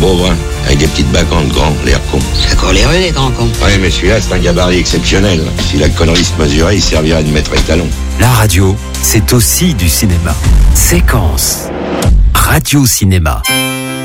pauvre, hein, avec des petites bacantes grands, l'air con. Ça court les rues, les grands cons. Ouais, mais celui-là, c'est un gabarit exceptionnel. Si la connerie se mesurait, il servirait de maître étalon. La radio, c'est aussi du cinéma. Séquence. Radio Cinéma.